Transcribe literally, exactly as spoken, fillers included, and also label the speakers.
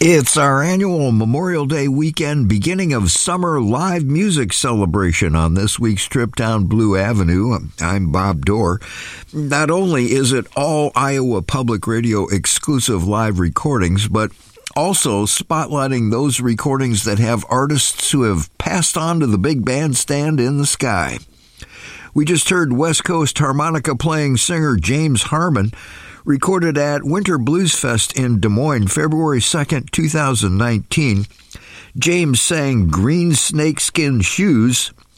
Speaker 1: It's our annual Memorial Day weekend, beginning of summer live music celebration on this week's trip down Blue Avenue. I'm Bob Dorr. Not only is it all Iowa Public Radio exclusive live recordings, but also spotlighting those recordings that have artists who have passed on to the big bandstand in the sky. We just heard West Coast harmonica playing singer James Harmon, recorded at Winter Blues Fest in Des Moines, February second, two thousand nineteen. James sang Green Snakeskin Shoes